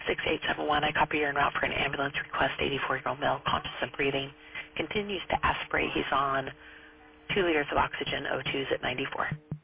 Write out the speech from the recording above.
6871, I copy your en route for an ambulance request. 84-year-old male, conscious and breathing, continues to aspirate. He's on 2 liters of oxygen, O2s at 94.